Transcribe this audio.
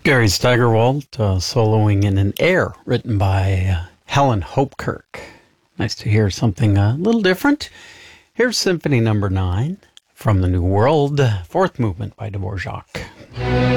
Gary Steigerwald soloing in an air written by Helen Hopkirk. Nice to hear something a little different. Here's Symphony Number 9 from the New World, fourth movement by Dvorak.